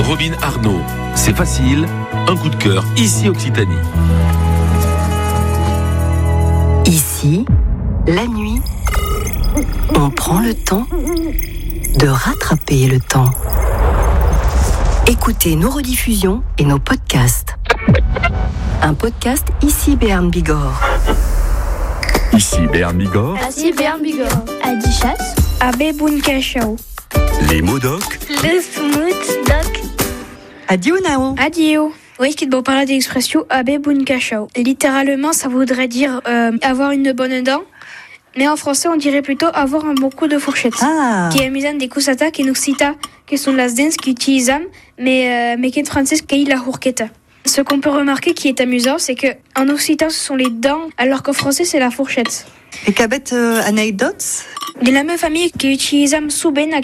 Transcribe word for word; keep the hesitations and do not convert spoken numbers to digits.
Robin Arnaud, c'est facile, un coup de cœur, ici Occitanie. Ici, la nuit, on prend le temps de rattraper le temps. Écoutez nos rediffusions et nos podcasts. Un podcast Ici Béarn Bigorre. Ici Béarn Bigorre. Ici Béarn Bigorre. Adichas. Abe Bunkachao. Les mots doc. Le smooth doc. Adio Nao. Adio. Oui, qui te parler d'expression Abe Bunkachao. Littéralement, ça voudrait dire euh, avoir une bonne dent. Mais en français, on dirait plutôt avoir un bon coup de fourchette. Ah. Qui est amusant des cosata qui nous cita, qui sont las dents qui utilisent, mais, euh, mais qui en français, qui est la fourchette. Ce qu'on peut remarquer qui est amusant, c'est que en occitan, ce sont les dents, alors qu'en français, c'est la fourchette. Et qu'avec euh, anecdotes? De la même famille qui utilise souben